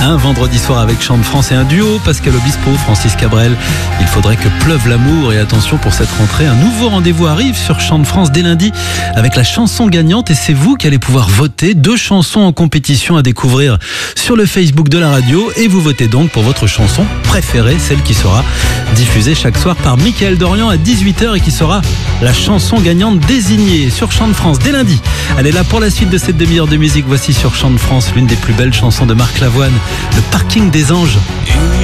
Un vendredi soir avec Chant de France et un duo, Pascal Obispo, Francis Cabrel. Il faudrait que pleuve l'amour. Et attention, pour cette rentrée, un nouveau rendez-vous arrive sur Chant de France dès lundi avec la chanson gagnante. Et c'est vous qui allez pouvoir voter 2 chansons en compétition à découvrir sur le Facebook de la radio. Et vous votez donc pour votre chanson préférée, celle qui sera diffusée chaque soir par Mickaël Dorian à 18h et qui sera la chanson gagnante désignée sur Chant de France dès lundi. Elle est là pour la suite de cette demi-heure de musique. Voici sur Chant de France l'une des plus belles chansons de Marc Lavoine, Le Parking des Anges.